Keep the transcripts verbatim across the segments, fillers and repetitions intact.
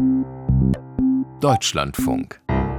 Deutschlandfunk.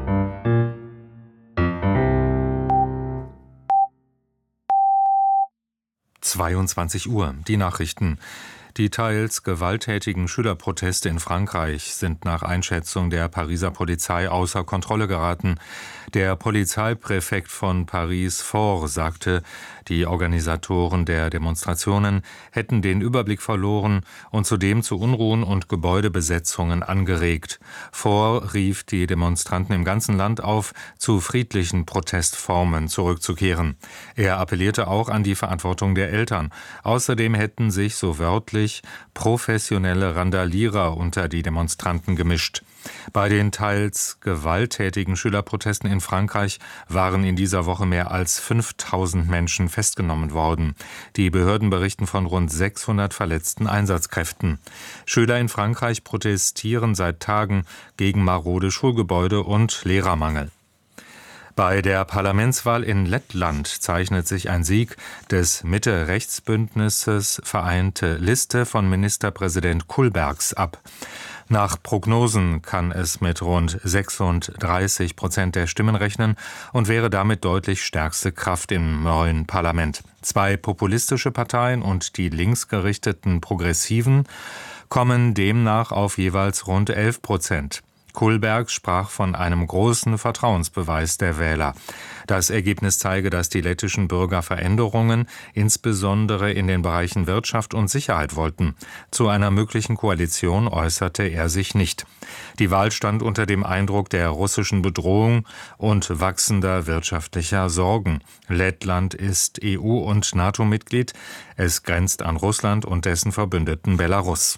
zweiundzwanzig Uhr, die Nachrichten. Die teils gewalttätigen Schülerproteste in Frankreich sind nach Einschätzung der Pariser Polizei außer Kontrolle geraten. Der Polizeipräfekt von Paris Faure sagte, die Organisatoren der Demonstrationen hätten den Überblick verloren und zudem zu Unruhen und Gebäudebesetzungen angeregt. Faure rief die Demonstranten im ganzen Land auf, zu friedlichen Protestformen zurückzukehren. Er appellierte auch an die Verantwortung der Eltern. Außerdem hätten sich, so wörtlich, professionelle Randalierer unter die Demonstranten gemischt. Bei den teils gewalttätigen Schülerprotesten in Frankreich waren in dieser Woche mehr als fünftausend Menschen festgenommen worden. Die Behörden berichten von rund sechshundert verletzten Einsatzkräften. Schüler in Frankreich protestieren seit Tagen gegen marode Schulgebäude und Lehrermangel. Bei der Parlamentswahl in Lettland zeichnet sich ein Sieg des Mitte-Rechts-Bündnisses Vereinte Liste von Ministerpräsident Kullbergs ab. Nach Prognosen kann es mit rund sechsunddreißig Prozent der Stimmen rechnen und wäre damit deutlich stärkste Kraft im neuen Parlament. Zwei populistische Parteien und die linksgerichteten Progressiven kommen demnach auf jeweils rund elf Prozent. Kullbergs sprach von einem großen Vertrauensbeweis der Wähler. Das Ergebnis zeige, dass die lettischen Bürger Veränderungen, insbesondere in den Bereichen Wirtschaft und Sicherheit wollten. Zu einer möglichen Koalition äußerte er sich nicht. Die Wahl stand unter dem Eindruck der russischen Bedrohung und wachsender wirtschaftlicher Sorgen. Lettland ist E U- und NATO-Mitglied. Es grenzt an Russland und dessen Verbündeten Belarus.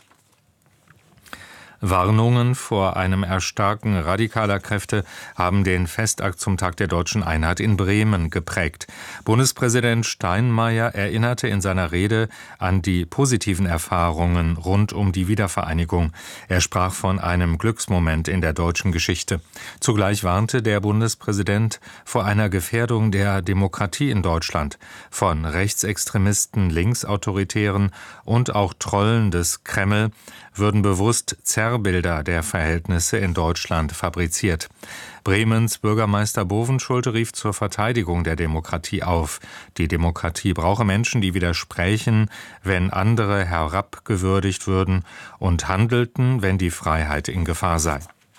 Warnungen vor einem Erstarken radikaler Kräfte haben den Festakt zum Tag der deutschen Einheit in Bremen geprägt. Bundespräsident Steinmeier erinnerte in seiner Rede an die positiven Erfahrungen rund um die Wiedervereinigung. Er sprach von einem Glücksmoment in der deutschen Geschichte. Zugleich warnte der Bundespräsident vor einer Gefährdung der Demokratie in Deutschland, von Rechtsextremisten, Linksautoritären und auch Trollen des Kreml würden bewusst Zerrbilder der Verhältnisse in Deutschland fabriziert. Bremens Bürgermeister Bovenschulte rief zur Verteidigung der Demokratie auf. Die Demokratie brauche Menschen, die widersprechen, wenn andere herabgewürdigt würden und handelten, wenn die Freiheit in Gefahr sei.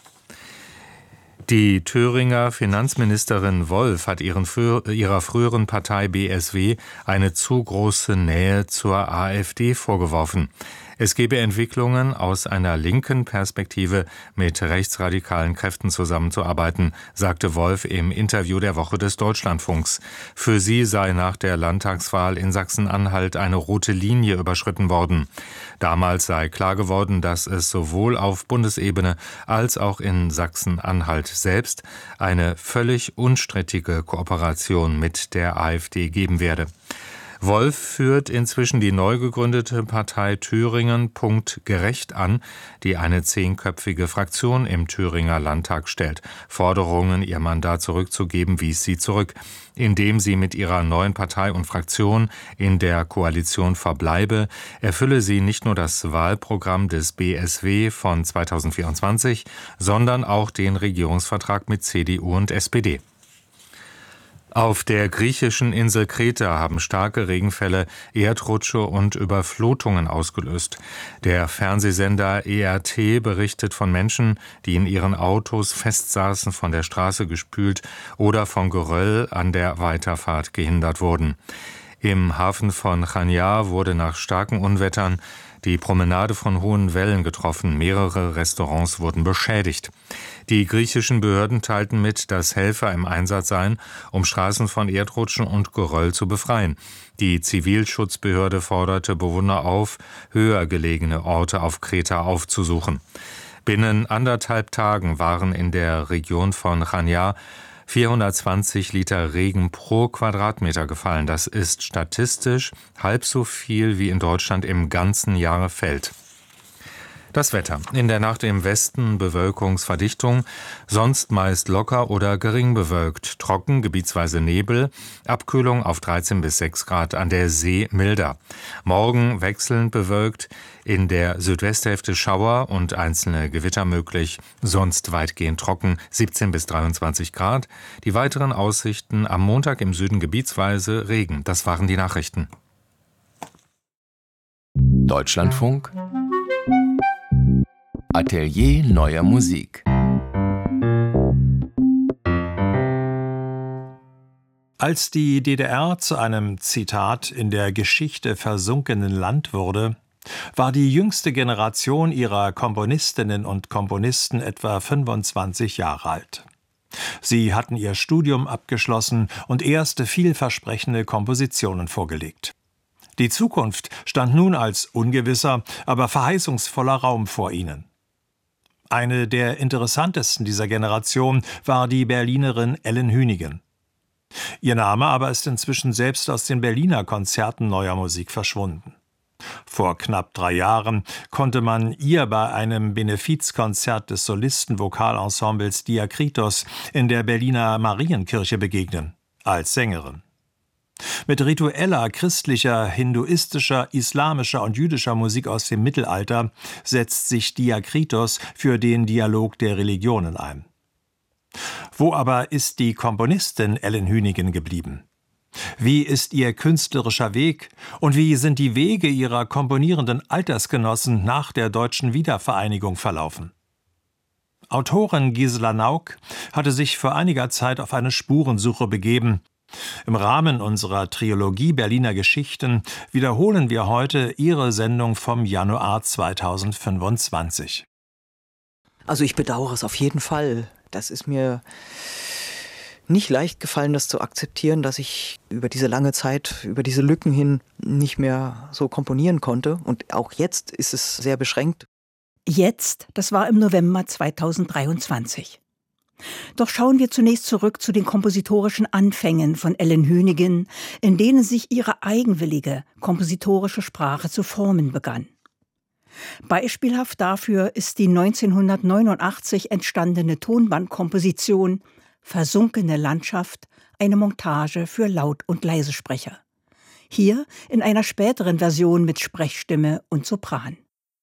Die Thüringer Finanzministerin Wolf hat ihren, ihrer früheren Partei B S W eine zu große Nähe zur AfD vorgeworfen. Es gebe Entwicklungen, aus einer linken Perspektive mit rechtsradikalen Kräften zusammenzuarbeiten, sagte Wolf im Interview der Woche des Deutschlandfunks. Für sie sei nach der Landtagswahl in Sachsen-Anhalt eine rote Linie überschritten worden. Damals sei klar geworden, dass es sowohl auf Bundesebene als auch in Sachsen-Anhalt selbst eine völlig unstrittige Kooperation mit der AfD geben werde. Wolf führt inzwischen die neu gegründete Partei Thüringen Punkt Gerecht an, die eine zehnköpfige Fraktion im Thüringer Landtag stellt. Forderungen, ihr Mandat zurückzugeben, wies sie zurück. Indem sie mit ihrer neuen Partei und Fraktion in der Koalition verbleibe, erfülle sie nicht nur das Wahlprogramm des B S W von zweitausendvierundzwanzig, sondern auch den Regierungsvertrag mit C D U und S P D. Auf der griechischen Insel Kreta haben starke Regenfälle Erdrutsche und Überflutungen ausgelöst. Der Fernsehsender E R T berichtet von Menschen, die in ihren Autos festsaßen, von der Straße gespült oder von Geröll an der Weiterfahrt gehindert wurden. Im Hafen von Chania wurde nach starken Unwettern die Promenade von hohen Wellen getroffen. Mehrere Restaurants wurden beschädigt. Die griechischen Behörden teilten mit, dass Helfer im Einsatz seien, um Straßen von Erdrutschen und Geröll zu befreien. Die Zivilschutzbehörde forderte Bewohner auf, höher gelegene Orte auf Kreta aufzusuchen. Binnen anderthalb Tagen waren in der Region von Chania vierhundertzwanzig Liter Regen pro Quadratmeter gefallen. Das ist statistisch halb so viel, wie in Deutschland im ganzen Jahr fällt. Das Wetter. In der Nacht im Westen Bewölkungsverdichtung, sonst meist locker oder gering bewölkt, trocken, gebietsweise Nebel, Abkühlung auf dreizehn bis sechs Grad, an der See milder. Morgen wechselnd bewölkt, in der Südwesthälfte Schauer und einzelne Gewitter möglich, sonst weitgehend trocken, siebzehn bis dreiundzwanzig Grad. Die weiteren Aussichten am Montag im Süden gebietsweise Regen. Das waren die Nachrichten. Deutschlandfunk Atelier neuer Musik. Als die D D R zu einem, Zitat, in der Geschichte versunkenen Land wurde, war die jüngste Generation ihrer Komponistinnen und Komponisten etwa fünfundzwanzig Jahre alt. Sie hatten ihr Studium abgeschlossen und erste vielversprechende Kompositionen vorgelegt. Die Zukunft stand nun als ungewisser, aber verheißungsvoller Raum vor ihnen. Eine der interessantesten dieser Generation war die Berlinerin Ellen Hünigen. Ihr Name aber ist inzwischen selbst aus den Berliner Konzerten neuer Musik verschwunden. Vor knapp drei Jahren konnte man ihr bei einem Benefizkonzert des Solistenvokalensembles Diakritos in der Berliner Marienkirche begegnen, als Sängerin. Mit ritueller, christlicher, hinduistischer, islamischer und jüdischer Musik aus dem Mittelalter setzt sich Diakritos für den Dialog der Religionen ein. Wo aber ist die Komponistin Ellen Hünigen geblieben? Wie ist ihr künstlerischer Weg und wie sind die Wege ihrer komponierenden Altersgenossen nach der deutschen Wiedervereinigung verlaufen? Autorin Gisela Nauk hatte sich vor einiger Zeit auf eine Spurensuche begeben. Im Rahmen unserer Trilogie Berliner Geschichten wiederholen wir heute ihre Sendung vom Januar zweitausendfünfundzwanzig. Also ich bedauere es auf jeden Fall. Das ist mir nicht leicht gefallen, das zu akzeptieren, dass ich über diese lange Zeit, über diese Lücken hin nicht mehr so komponieren konnte. Und auch jetzt ist es sehr beschränkt. Jetzt, das war im November zweitausenddreiundzwanzig. Doch schauen wir zunächst zurück zu den kompositorischen Anfängen von Ellen Hünigen, in denen sich ihre eigenwillige kompositorische Sprache zu formen begann. Beispielhaft dafür ist die neunzehnhundertneunundachtzig entstandene Tonbandkomposition »Versunkene Landschaft«, eine Montage für Laut- und Leisesprecher. Hier in einer späteren Version mit Sprechstimme und Sopran.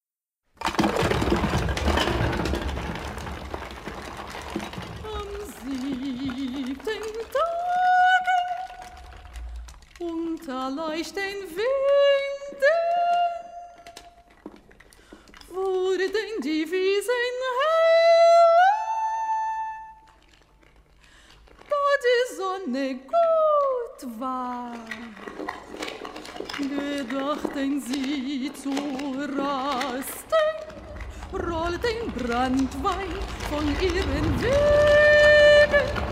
Unter leuchten Winde wurden die Wiesen hell, da die Sonne gut war, gedachten sie zu rasten, rollten Branntwein von ihren Wegen.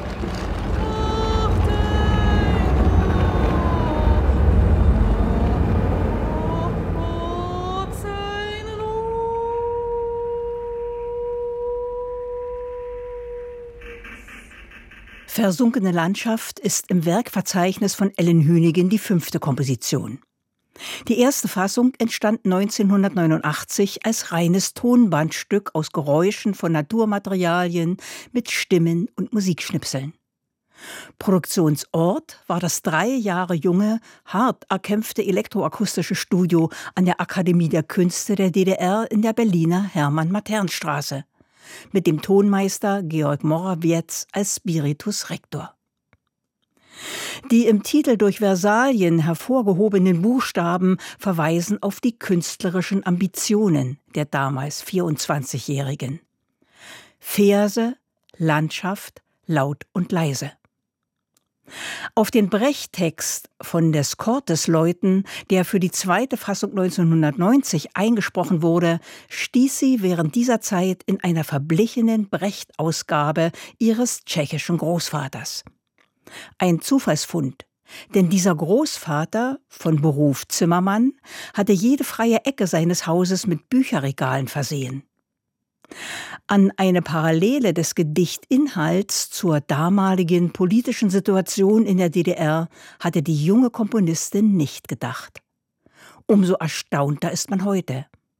»Versunkene Landschaft« ist im Werkverzeichnis von Ellen Hünigen die fünfte Komposition. Die erste Fassung entstand neunzehnhundertneunundachtzig als reines Tonbandstück aus Geräuschen von Naturmaterialien mit Stimmen und Musikschnipseln. Produktionsort war das drei Jahre junge, hart erkämpfte elektroakustische Studio an der Akademie der Künste der D D R in der Berliner Hermann-Matern-Straße. Mit dem Tonmeister Georg Morawiecz als Spiritus Rector. Die im Titel durch Versalien hervorgehobenen Buchstaben verweisen auf die künstlerischen Ambitionen der damals vierundzwanzigjährigen. Verse, Landschaft, laut und leise. Auf den Brecht-Text von des Cortes-Leuten, der für die zweite Fassung neunzehnhundertneunzig eingesprochen wurde, stieß sie während dieser Zeit in einer verblichenen Brecht-Ausgabe ihres tschechischen Großvaters. Ein Zufallsfund, denn dieser Großvater, von Beruf Zimmermann, hatte jede freie Ecke seines Hauses mit Bücherregalen versehen. An eine Parallele des Gedichtinhalts zur damaligen politischen Situation in der D D R hatte die junge Komponistin nicht gedacht. Umso erstaunter ist man heute.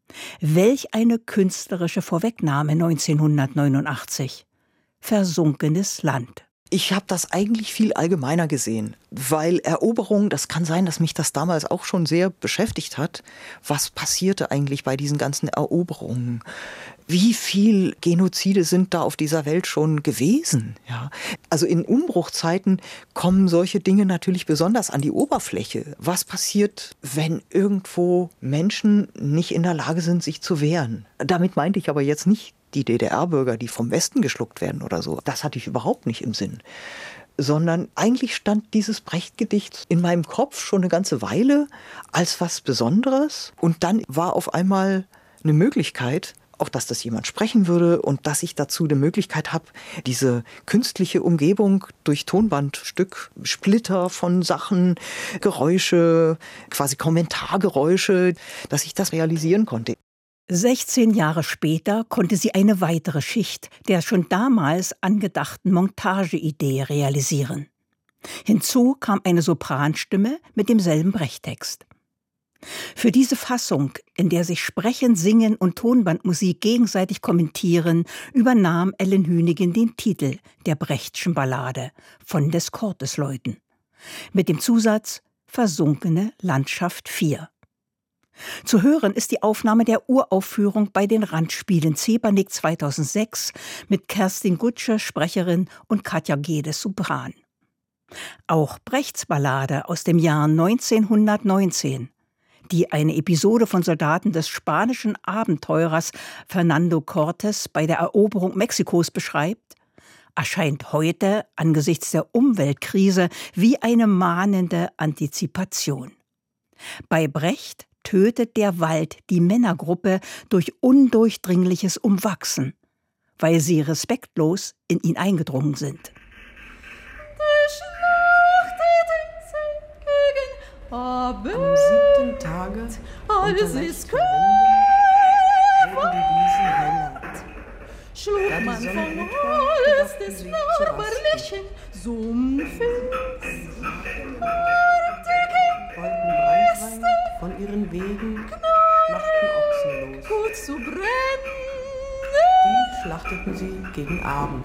Welch eine künstlerische Vorwegnahme neunzehnhundertneunundachtzig. Versunkenes Land. Ich habe das eigentlich viel allgemeiner gesehen, weil Eroberung, das kann sein, dass mich das damals auch schon sehr beschäftigt hat. Was passierte eigentlich bei diesen ganzen Eroberungen? Wie viel Genozide sind da auf dieser Welt schon gewesen? Ja. Also in Umbruchzeiten kommen solche Dinge natürlich besonders an die Oberfläche. Was passiert, wenn irgendwo Menschen nicht in der Lage sind, sich zu wehren? Damit meinte ich aber jetzt nicht die D D R-Bürger, die vom Westen geschluckt werden oder so. Das hatte ich überhaupt nicht im Sinn. Sondern eigentlich stand dieses Brecht-Gedicht in meinem Kopf schon eine ganze Weile als was Besonderes. Und dann war auf einmal eine Möglichkeit, auch dass das jemand sprechen würde und dass ich dazu die Möglichkeit habe, diese künstliche Umgebung durch Tonbandstück, Splitter von Sachen, Geräusche, quasi Kommentargeräusche, dass ich das realisieren konnte. sechzehn Jahre später konnte sie eine weitere Schicht der schon damals angedachten Montageidee realisieren. Hinzu kam eine Sopranstimme mit demselben Brecht-Text. Für diese Fassung, in der sich Sprechen, Singen und Tonbandmusik gegenseitig kommentieren, übernahm Ellen Hünigen den Titel der Brechtschen Ballade von des Cortesleuten mit dem Zusatz Versunkene Landschaft vier. Zu hören ist die Aufnahme der Uraufführung bei den Randspielen Zebernick zweitausendsechs mit Kerstin Gutsche, Sprecherin, und Katja Gedes, Sopran. Auch Brechts Ballade aus dem Jahr neunzehnhundertneunzehn, die eine Episode von Soldaten des spanischen Abenteurers Fernando Cortés bei der Eroberung Mexikos beschreibt, erscheint heute angesichts der Umweltkrise wie eine mahnende Antizipation. Bei Brecht tötet der Wald die Männergruppe durch undurchdringliches Umwachsen, weil sie respektlos in ihn eingedrungen sind. Am siebten Tage als es die Wiesen hell hat. schlug man vom Holz des nachbarlichen Sumpfes Wollten Brandwein von ihren Wegen machten Ochsen los. gut zu brennen. Die schlachteten sie gegen Abend.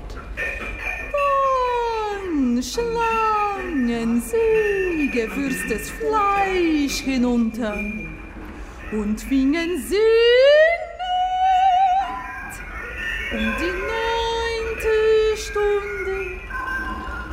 Dann schlangen sie gewürztes Fleisch hinunter und fingen sie um die Nähe